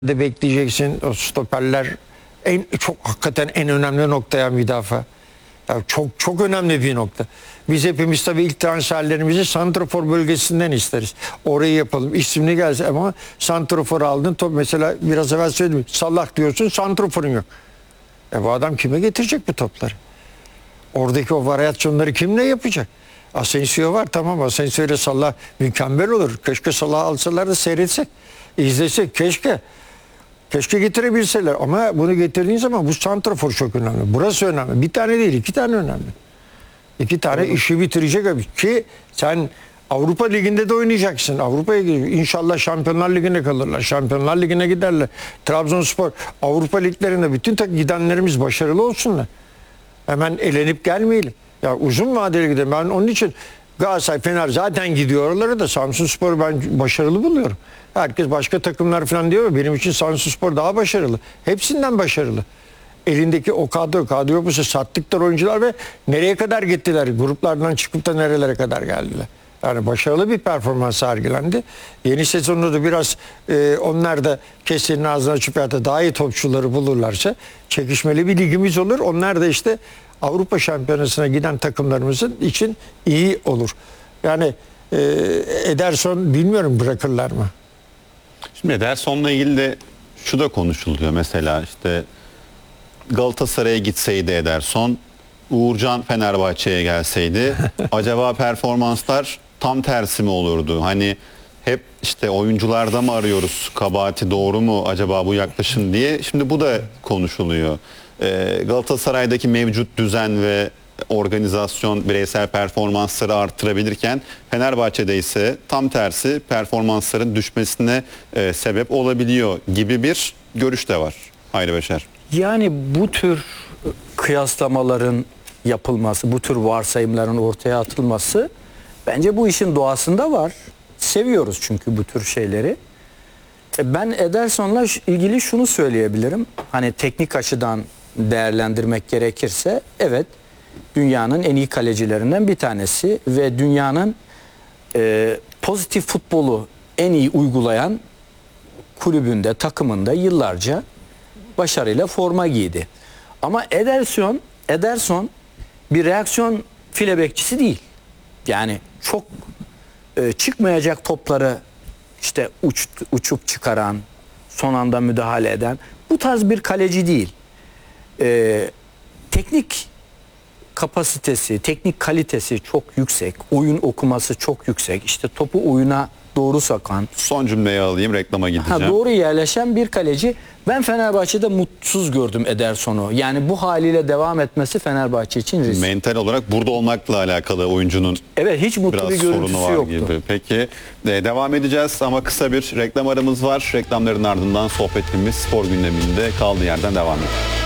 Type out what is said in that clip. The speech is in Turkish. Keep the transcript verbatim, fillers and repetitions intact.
de bekleyeceksin. O stoperler en çok hakikaten en önemli noktaya müdafaa. Ya çok çok önemli bir nokta. Biz hepimiz tabii ilk transferlerimizi santrafor bölgesinden isteriz. Orayı yapalım. İsimli gelse ama santrafor aldın. Top mesela biraz evvel söyledim. Salah diyorsun, santraforun yok. E bu adam kime getirecek bu topları? Oradaki o varyasyonları kimle yapacak? Asensio var, tamam, Asensio ile Salah mükemmel olur. Keşke Salah alsalar da seyretsek, izlesek, keşke. Keşke getirebilseler ama bunu getirdiğin zaman bu santrafor çok önemli. Burası önemli. Bir tane değil, iki tane önemli. İki tane Olur. işi bitirecek ki sen Avrupa Ligi'nde de oynayacaksın. Avrupa'ya gidiyor. İnşallah Şampiyonlar Ligi'ne kalırlar. Şampiyonlar Ligi'ne giderler. Trabzonspor, Avrupa Liglerinde bütün tak gidenlerimiz başarılı olsunlar. Hemen elenip gelmeyelim. Ya uzun vadeli gidelim. Ben onun için Galatasaray, Fener zaten gidiyor oralara da Samsunspor'u ben başarılı buluyorum. Herkes başka takımlar falan diyor. Benim için Samsunspor daha başarılı. Hepsinden başarılı. Elindeki o kadro, kadro yapısı, sattıkları oyuncular ve nereye kadar gittiler? Gruplardan çıkıp da nerelere kadar geldiler? Yani başarılı bir performans sergilendi. Yeni sezonda da biraz e, onlar da kesenin ağzını açıp ya da daha iyi topçuları bulurlarsa çekişmeli bir ligimiz olur. Onlar da işte Avrupa Şampiyonası'na giden takımlarımızın için iyi olur. Yani e, Ederson bilmiyorum bırakırlar mı? Şimdi Ederson'la ilgili de şu da konuşuluyor mesela, işte Galatasaray'a gitseydi Ederson, Uğurcan Fenerbahçe'ye gelseydi acaba performanslar tam tersi mi olurdu? Hani hep işte oyuncularda mı arıyoruz kabahati, doğru mu acaba bu yaklaşım diye. Şimdi bu da konuşuluyor. Ee, Galatasaray'daki mevcut düzen ve organizasyon bireysel performansları artırabilirken Fenerbahçe'de ise tam tersi performansların düşmesine e, sebep olabiliyor gibi bir görüş de var. Hayri Beşer. Yani bu tür kıyaslamaların yapılması, bu tür varsayımların ortaya atılması bence bu işin doğasında var. Seviyoruz çünkü bu tür şeyleri. Ben Ederson'la ilgili şunu söyleyebilirim. Hani teknik açıdan değerlendirmek gerekirse evet, dünyanın en iyi kalecilerinden bir tanesi ve dünyanın e, pozitif futbolu en iyi uygulayan kulübünde, takımında yıllarca başarıyla forma giydi. Ama Ederson, Ederson bir reaksiyon file bekçisi değil. Yani çok e, çıkmayacak topları işte uç, uçup çıkaran, son anda müdahale eden bu tarz bir kaleci değil. E, teknik kapasitesi, teknik kalitesi çok yüksek. Oyun okuması çok yüksek. İşte topu oyuna doğru sokan. Son cümleyi alayım, reklama gideceğim. Ha, doğru yerleşen bir kaleci. Ben Fenerbahçe'de mutsuz gördüm Ederson'u. Yani bu haliyle devam etmesi Fenerbahçe için risk. Mental olarak burada olmakla alakalı oyuncunun evet, hiç mutlu biraz bir görüntüsü sorunu var yoktu. gibi. Peki de, devam edeceğiz ama kısa bir reklam aramız var. Reklamların ardından sohbetimiz spor gündeminde kaldığı yerden devam ediyor.